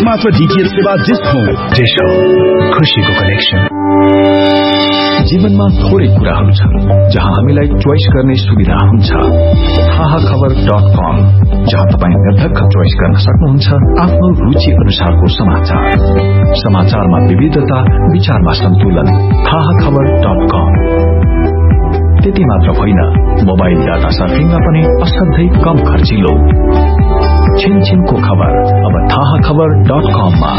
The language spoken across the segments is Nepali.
मात्र डीटीएच सेवा डिश हो। डिश हो, खुशीको कनेक्सन। जीवनमा थोरै कुराहरू छन् जहाँ हामीलाई चोइस गर्ने सुविधा हुन्छ। hahakhbar.com, जहाँ तपाईँ निर्धक्क चोइस गर्न सक्नुहुन्छ आफ्नो रुचि अनुसारको समाचार। समाचारमा विविधता, विचारमा सन्तुलन। hahakhbar.com। त्यति मात्र होइन, मोबाइल डाटा सर्फिङमा पनि असाध्यै कम खर्चिलो। छिनछिनको खबर अब hahakhbar.com मा।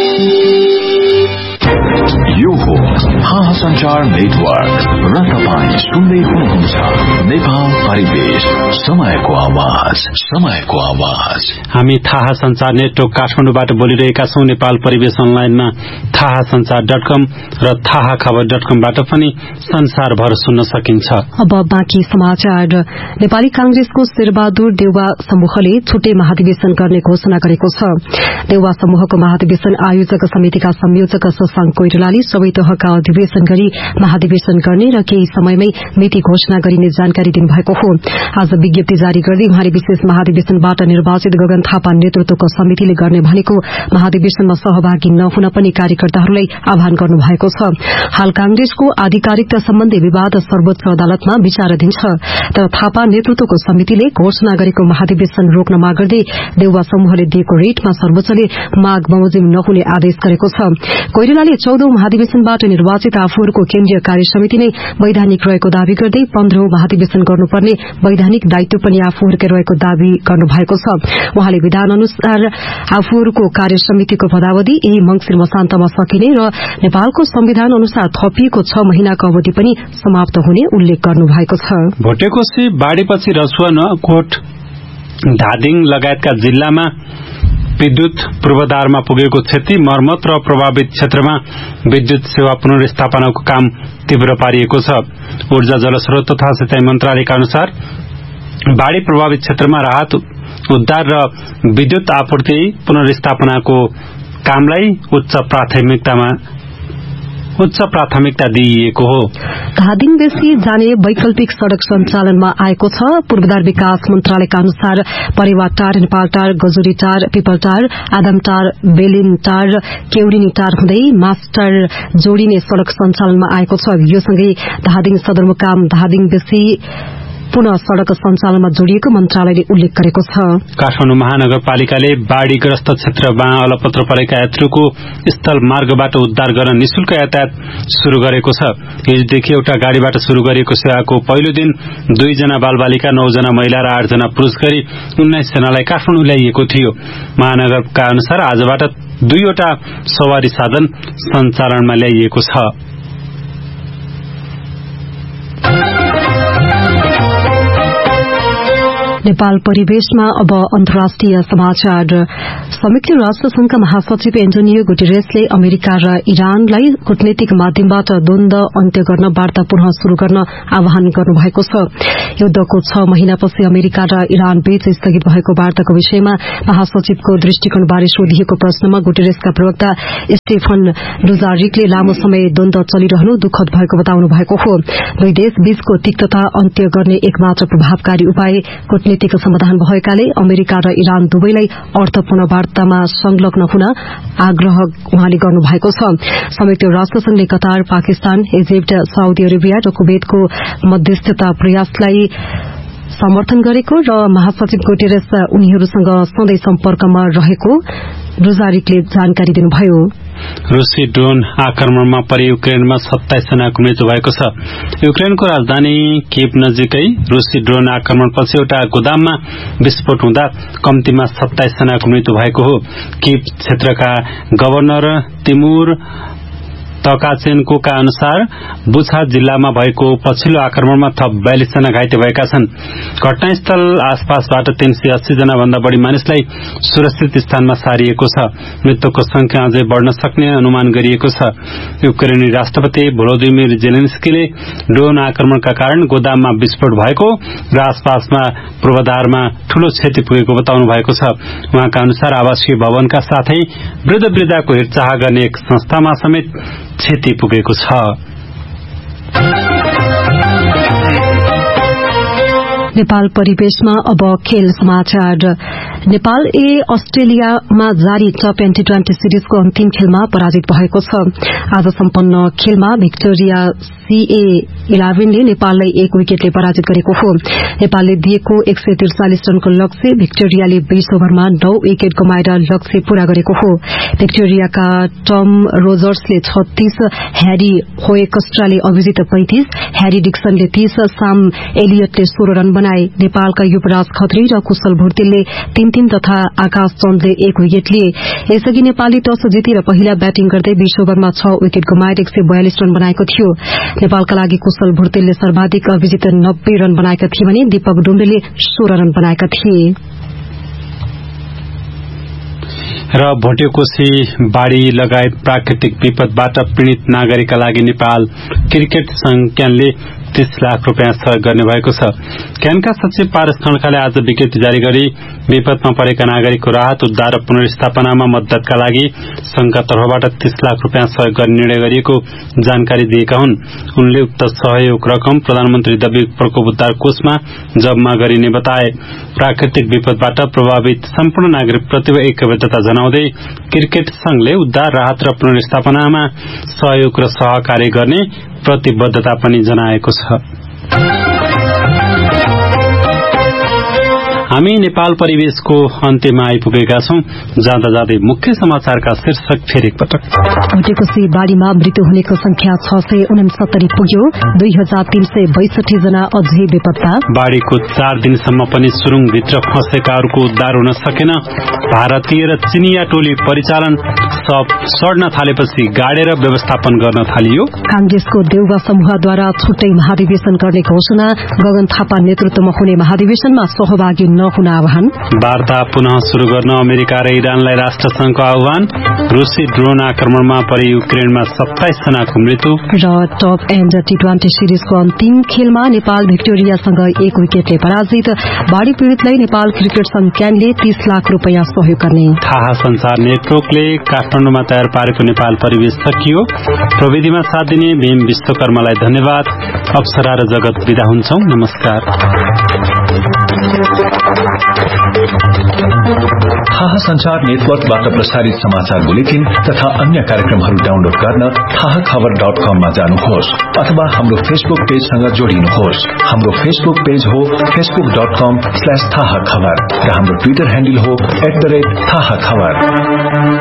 यो हो हाहा संचार नेटवर्क र तपाईँ सुन्दै हुनुहुन्छ नेपाल परिवेश, समयको आवाज, समयको आवाज। हामी थाहा संचार नेटवर्क काठमाडौँबाट बोलिरहेका छौं। नेपाल परिवेश अनलाइनमा थाहासंचार.com र थाहाखबर.com-बाट पनि संसारभर सुन्न सकिन्छ। अब बाँकी समाचार। नेपाली कांग्रेसको शेरबहादुर देउवा समूहले छुट्टै महाधिवेशन गर्ने घोषणा गरेको छ। देउवा समूहको महाधिवेशन आयोजक समितिका संयोजक शशाङ्क कोइरालाले सबै तहका अधिवेशन गरी महाधिवेशन गर्ने र केही समयमै मिति घोषणा गरिने जानकारी दिनुभएको हो। आज विज्ञप्ति जारी गर्दै उहाँले विशेष महाधिवेशनबाट निर्वाचित गगन थापा नेतृत्वको समितिले गर्ने भनेको महाधिवेशनमा सहभागी नहुन पनि कार्यकर्ताहरूलाई आह्वान गर्नुभएको छ। हाल कांग्रेसको आधिकारिकता सम्बन्धी विवाद सर्वोच्च अदालतमा विचाराधीन छ, तर थापा नेतृत्वको समितिले घोषणा गरेको महाधिवेशन रोक्न माग गर्दै देउवा समूहले दिएको रिटमा सर्वोच्चले माग बमोजिम नहुने आदेश गरेको छ। कोइरालाले 14औं महाधिवेशनबाट निर्वाचित आफूहरूको केन्द्रीय कार्य समिति नै वैधानिक रहेको दावी गर्दै 15औं महाधिवेशन गर्नुपर्ने वैधानिक दायित्व पनि आफूहरूकै रहेको दावी गर्नुभएको छ। उहाँले विधान अनुसार आफूहरूको कार्य समितिको पदावधि यही मंसिर मसान्तमा सकिने र नेपालको संविधान अनुसार थपिएको 6 महिनाको अवधि पनि समाप्त हुने उल्लेख गर्नुभएको छ। भोटेकोशी बाढ़ीपछि रसुवा, नुवाकोट, धादिङ लगायतका जिल्लामा विद्युत पूर्वाधारमा पुगेको क्षति, मर्मत र प्रभावित क्षेत्रमा विद्युत सेवा पुनर्स्थापनाको काम तीव्र पारिएको छ। ऊर्जा, जलस्रोत तथा सिंचाई मन्त्रालयका अनुसार बाढ़ी प्रभावित क्षेत्रमा राहत, उद्धार र विद्युत आपूर्ति पुनर्स्थापनाको कामलाई उच्च प्राथमिकता दिइएको हो। धादिङ बेसी जाने वैकल्पिक सड़क सञ्चालनमा आएको छ। पूर्वाधार विकास मन्त्रालयका अनुसार परेवाटार, नेपालटार, गजुरीटार, पिपलटार, आदमटार, बेलिनटार, केउरिनीटार हुँदै मास्टर जोडिने सड़क सञ्चालनमा आएको छ। यो सँगै धादिङ सदरमुकाम धादिङ बेसी पुनः सड़क सञ्चालनमा जोडिएको मन्त्रालयले उल्लेख गरेको छ। काठमाडौँ महानगरपालिकाले बाढ़ीग्रस्त क्षेत्रमा अलपत्र परेका यात्रुको स्थल मार्गबाट उद्धार गर्न निशुल्क यातायात शुरू गरेको छ। हिजोदेखि एउटा गाड़ीबाट शुरू गरिएको सेवाको पहिलो दिन 2 जना बालबालिका, 9 जना महिला र 8 जना पुरूष गरी 19 जनालाई काठमाडौँ ल्याइएको थियो। महानगरका अनुसार आजबाट 2 वटा सवारी साधन सञ्चालनमा ल्याइएको छ। नेपाल परिवेशमा अब अन्तर्राष्ट्रिय समाचार। संयुक्त राष्ट्र संघका महासचिव एन्टोनियो गुटेरेसले अमेरिका र इरानलाई कूटनीतिक माध्यमबाट द्वन्द अन्त्य गर्न वार्ता पुनः शुरू गर्न आह्वान गर्नुभएको छ। युद्धको 6 महिनापछि अमेरिका र इरान बीच स्थगित भएको वार्ताको विषयमा महासचिवको दृष्टिकोणबारे सोधिएको प्रश्नमा गुटेरेसका प्रवक्ता स्टेफन डुजारिकले लामो समय द्वन्द चलिरहनु दुःखद भएको बताउनु भएको हो। दुई देश बीचको तिक्तता अन्त्य गर्ने एकमात्र प्रभावकारी उपाय कूटनीतिक समाधान भएकाले अमेरिका र इरान दुवैलाई अर्थपूर्ण वार्तामा संलग्न हुन आग्रह उहाँले गर्नुभएको छ। संयुक्त राष्ट्र संघले Qatar, Pakistan, Egypt, Saudi Arabia र कुवेतको मध्यस्थता प्रयासलाई समर्थन गरेको र महासचिव गुटेरेस उनीहरूसँग सधैँ सम्पर्कमा रहेको डुजारिकले जानकारी दिनुभयो। रूसी ड्रोन आक्रमणमा परि युक्रेनमा 27 जनाको मृत्यु भएको छ। युक्रेनको राजधानी कीव नजिकै रूसी ड्रोन आक्रमणपछि एउटा गोदाममा विस्फोट हुँदा कम्तीमा 27 जनाको मृत्यु भएको हो। कीव क्षेत्रका गभर्नर तिमुर तकाचेन्कोका अनुसार बुछा जिल्लामा भएको पछिल्लो आक्रमणमा थप 42 जना घाइते भएका छन्। घटनास्थल आसपासबाट 380 जना भन्दा बढ़ी मानिसलाई सुरक्षित स्थानमा सारिएको छ। मृतकको संख्या अझै बढ़न सक्ने अनुमान गरिएको छ। युक्रेनी राष्ट्रपति भोलोदिमिर जेलेन्स्कीले ड्रोन आक्रमणका कारण गोदाममा विस्फोट भएको र आसपासमा पूर्वाधारमा ठूलो क्षति पुगेको बताउनु भएको छ। उहाँका अनुसार आवासीय भवनका साथै वृद्ध-वृद्धाको हेरचाह गर्ने एक संस्थामा समेत क्षति पुगेको छ। नेपाल परिवेशमा अब खेल समाचार। नेपाल अस्ट्रेलियामा जारी चैम्पियन टी20 सिरिजको अन्तिम खेलमा पराजित भएको छ। आज सम्पन्न खेलमा भिक्टोरिया CA11 ले नेपाललाई 1 विकेटले पराजित गरेको हो। नेपालले दिएको 143 रनको लक्ष्य भिक्टोरियाले 20 ओभरमा 9 विकेट गुमाएर लक्ष्य पूरा गरेको हो। भिक्टोरियाका टम रोजर्सले 36, ह्यारी होएकस्ट्राले अभिजित 35, ह्यारी डिक्सनले 30, साम एलियटले 16 रन बनाए। नेपालका युवराज खत्री र कुशल भुर्तेलले 3-3 तथा आकाश चन्दले 1 विकेट लिए। यसअघि नेपालले टस जितेर पहिला ब्याटिङ गर्दै 20 ओभरमा 6 विकेट गुमाएर 142 रन बनाएको थियो। नेपालका लागि कुशल भुर्तेलले सर्वाधिक अभिजित 90 रन बनाएका थिए भने दीपक डुम्रेले 16 रन बनाएका थिए। र भोटेकोशी बाढ़ी लगायत प्राकृतिक विपदबाट पीड़ित नागरिकका लागि नेपाल क्रिकेट संघ क्यानले 30 लाख रुपियाँ सहयोग गर्ने भएको छ। क्यानका सचिव पारस खड्काले आज विज्ञप्ति जारी गरी विपदमा परेका नागरिकको राहत, उद्धार र पुनर्स्थापनामा मद्दतका लागि संघका तर्फबाट 30 लाख रुपियाँ सहयोग गर्ने निर्णय गरिएको जानकारी दिएका हुन्। उनले उक्त सहयोग रकम प्रधानमन्त्री दबी प्रकोप उद्धार कोषमा जम्मा गरिने बताए। प्राकृतिक विपदबाट प्रभावित सम्पूर्ण नागरिक प्रति एकबद्धता जनाउँदै क्रिकेट संघले उद्धार, राहत र पुनर्स्थापनामा सहयोग र सहकार्य गर्ने प्रतिबद्धता पनि जनाएको छ। हामी नेपाल परिवेशको अन्त्यमा आइपुगेका छौं। जाँदा जाँदै मुख्य समाचारका शीर्षक फेरि एकपटक। भोटेकोशी बाढ़ीमा मृत्यु हुनेको संख्या 669 पुग्यो। 2362 जना अझै बेपत्ता। बाढ़ीको 4 दिनसम्म पनि सुरुङभित्र फँसेकाहरूको उद्धार हुन सकेन। भारतीय र चिनिया टोली परिचालन सड्न थालेपछि गाडेर व्यवस्थापन गर्न थालियो। कांग्रेसको देउवा समूहद्वारा छुट्टै महाधिवेशन गर्ने घोषणा। गगन थापा नेतृत्वमा हुने महाधिवेशनमा सहभागी नहुन आह्वान। वार्ता पुनः शुरू गर्न अमेरिका र इरानलाई राष्ट्रसंघको आह्वान। रूसी ड्रोन आक्रमणमा परि युक्रेनमा 27 जनाको मृत्यु। र टप एन्ड टी20 सिरिजको अन्तिम खेलमा नेपाल भिक्टोरियासँग 1 विकेटले पराजित। बाढ़ी पीड़ितलाई नेपाल क्रिकेट संघ क्यानले 30 लाख रुपियाँ सहयोग गर्ने। थाहा संचार नेटवर्कले काठमाडौँमा तयार पारेको नेपाल परिवेश सकियो। प्रविधिमा साथ दिने भीम विश्वकर्मालाई धन्यवाद। अप्सरा र जगत बिदा हुन्छौं। नमस्कार। थाहा संचार नेटवर्कबाट प्रसारित समाचार बुलेटिन तथा अन्य कार्यक्रमहरू डाउनलोड गर्न थाहाखबर.com मा जानुहोस् अथवा हाम्रो फेसबुक पेजसँग जोडिनुहोस्। हाम्रो फेसबुक पेज हो facebook.com/थाहाखबर र हाम्रो ट्विटर ह्यान्डल हो @थाहाखबर।